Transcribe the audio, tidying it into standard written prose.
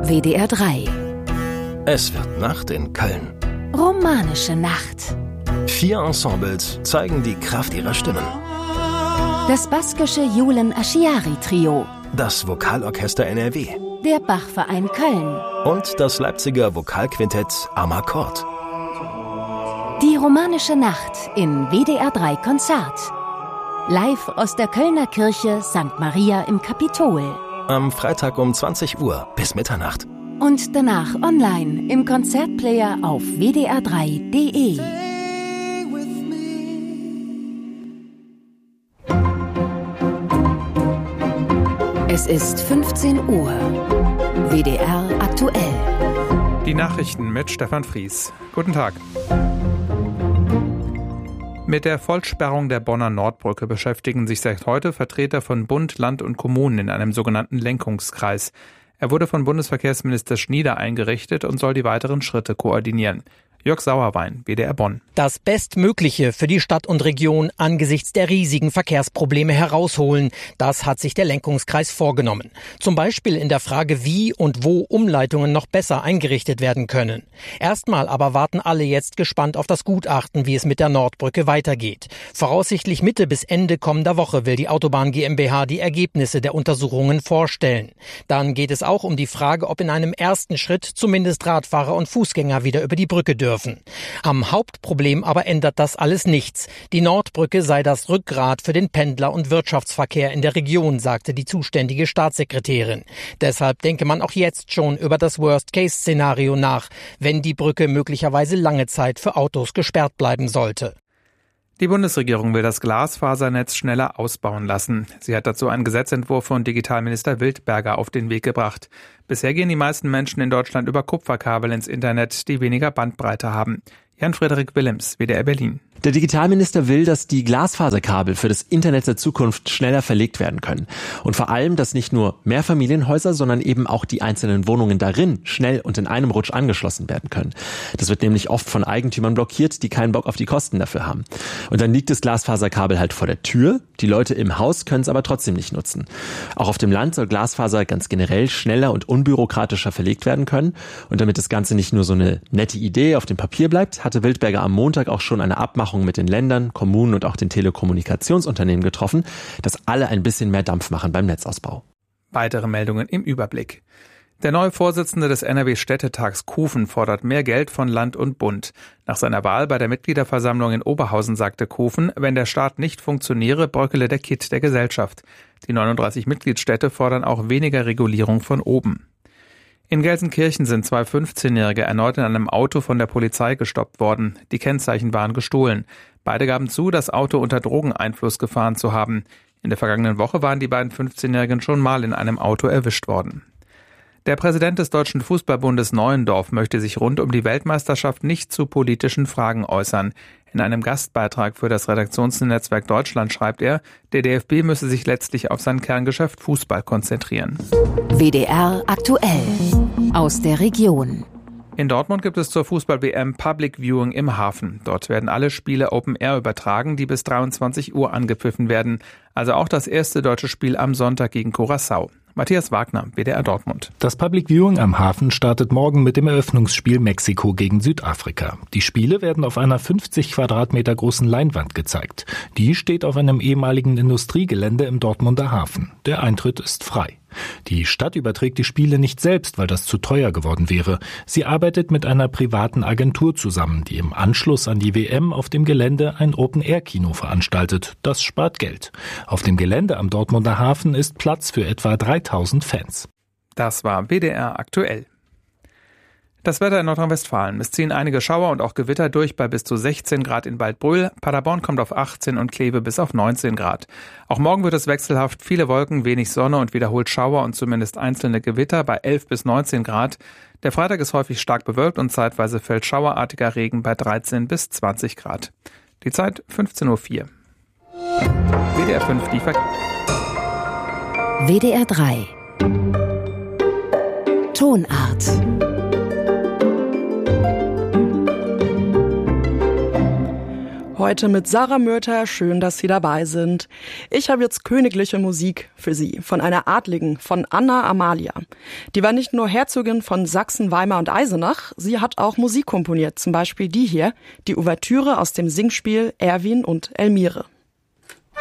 WDR 3. Es wird Nacht in Köln. Romanische Nacht. 4 Ensembles zeigen die Kraft ihrer Stimmen. Das baskische Julen Aschiari Trio. Das Vokalorchester NRW. Der Bachverein Köln. Und das Leipziger Vokalquintett Amakord. Die romanische Nacht in WDR 3 Konzert. Live aus der Kölner Kirche St. Maria im Kapitol. Am Freitag um 20 Uhr bis Mitternacht. Und danach online im Konzertplayer auf wdr3.de. Es ist 15 Uhr. WDR aktuell. Die Nachrichten mit Stefan Fries. Guten Tag. Mit der Vollsperrung der Bonner Nordbrücke beschäftigen sich seit heute Vertreter von Bund, Land und Kommunen in einem sogenannten Lenkungskreis. Er wurde von Bundesverkehrsminister Schnieder eingerichtet und soll die weiteren Schritte koordinieren. Jörg Sauerwein, WDR Bonn. Das Bestmögliche für die Stadt und Region angesichts der riesigen Verkehrsprobleme herausholen, das hat sich der Lenkungskreis vorgenommen. Zum Beispiel in der Frage, wie und wo Umleitungen noch besser eingerichtet werden können. Erstmal aber warten alle jetzt gespannt auf das Gutachten, wie es mit der Nordbrücke weitergeht. Voraussichtlich Mitte bis Ende kommender Woche will die Autobahn GmbH die Ergebnisse der Untersuchungen vorstellen. Dann geht es auch um die Frage, ob in einem ersten Schritt zumindest Radfahrer und Fußgänger wieder über die Brücke dürfen. Am Hauptproblem aber ändert das alles nichts. Die Nordbrücke sei das Rückgrat für den Pendler- und Wirtschaftsverkehr in der Region, sagte die zuständige Staatssekretärin. Deshalb denke man auch jetzt schon über das Worst-Case-Szenario nach, wenn die Brücke möglicherweise lange Zeit für Autos gesperrt bleiben sollte. Die Bundesregierung will das Glasfasernetz schneller ausbauen lassen. Sie hat dazu einen Gesetzentwurf von Digitalminister Wildberger auf den Weg gebracht. Bisher gehen die meisten Menschen in Deutschland über Kupferkabel ins Internet, die weniger Bandbreite haben. Jan-Frederik Willems, WDR Berlin. Der Digitalminister will, dass die Glasfaserkabel für das Internet der Zukunft schneller verlegt werden können. Und vor allem, dass nicht nur Mehrfamilienhäuser, sondern eben auch die einzelnen Wohnungen darin schnell und in einem Rutsch angeschlossen werden können. Das wird nämlich oft von Eigentümern blockiert, die keinen Bock auf die Kosten dafür haben. Und dann liegt das Glasfaserkabel halt vor der Tür. Die Leute im Haus können es aber trotzdem nicht nutzen. Auch auf dem Land soll Glasfaser ganz generell schneller und unbürokratischer verlegt werden können. Und damit das Ganze nicht nur so eine nette Idee auf dem Papier bleibt, hatte Wildberger am Montag auch schon eine Abmachung mit den Ländern, Kommunen und auch den Telekommunikationsunternehmen getroffen, dass alle ein bisschen mehr Dampf machen beim Netzausbau. Weitere Meldungen im Überblick. Der neue Vorsitzende des NRW-Städtetags Kufen fordert mehr Geld von Land und Bund. Nach seiner Wahl bei der Mitgliederversammlung in Oberhausen sagte Kufen, wenn der Staat nicht funktioniere, bröckele der Kitt der Gesellschaft. Die 39 Mitgliedsstädte fordern auch weniger Regulierung von oben. In Gelsenkirchen sind 2 15-Jährige erneut in einem Auto von der Polizei gestoppt worden. Die Kennzeichen waren gestohlen. Beide gaben zu, das Auto unter Drogeneinfluss gefahren zu haben. In der vergangenen Woche waren die beiden 15-Jährigen schon mal in einem Auto erwischt worden. Der Präsident des Deutschen Fußballbundes Neuendorf möchte sich rund um die Weltmeisterschaft nicht zu politischen Fragen äußern. In einem Gastbeitrag für das Redaktionsnetzwerk Deutschland schreibt er, der DFB müsse sich letztlich auf sein Kerngeschäft Fußball konzentrieren. WDR aktuell. Aus der Region. In Dortmund gibt es zur Fußball-WM Public Viewing im Hafen. Dort werden alle Spiele Open Air übertragen, die bis 23 Uhr angepfiffen werden. Also auch das erste deutsche Spiel am Sonntag gegen Curaçao. Matthias Wagner, WDR Dortmund. Das Public Viewing am Hafen startet morgen mit dem Eröffnungsspiel Mexiko gegen Südafrika. Die Spiele werden auf einer 50 Quadratmeter großen Leinwand gezeigt. Die steht auf einem ehemaligen Industriegelände im Dortmunder Hafen. Der Eintritt ist frei. Die Stadt überträgt die Spiele nicht selbst, weil das zu teuer geworden wäre. Sie arbeitet mit einer privaten Agentur zusammen, die im Anschluss an die WM auf dem Gelände ein Open-Air-Kino veranstaltet. Das spart Geld. Auf dem Gelände am Dortmunder Hafen ist Platz für etwa 3000 Fans. Das war WDR aktuell. Das Wetter in Nordrhein-Westfalen. Es ziehen einige Schauer und auch Gewitter durch bei bis zu 16 Grad in Waldbröl. Paderborn kommt auf 18 und Kleve bis auf 19 Grad. Auch morgen wird es wechselhaft. Viele Wolken, wenig Sonne und wiederholt Schauer und zumindest einzelne Gewitter bei 11 bis 19 Grad. Der Freitag ist häufig stark bewölkt und zeitweise fällt schauerartiger Regen bei 13 bis 20 Grad. Die Zeit 15:04 Uhr. WDR 5 die WDR 3 Tonart. heute mit Sarah Mörter. Schön, dass Sie dabei sind. Ich habe jetzt königliche Musik für Sie von einer Adligen, von Anna Amalia. Die war nicht nur Herzogin von Sachsen, Weimar und Eisenach, sie hat auch Musik komponiert, zum Beispiel die hier, die Ouvertüre aus dem Singspiel Erwin und Elmire.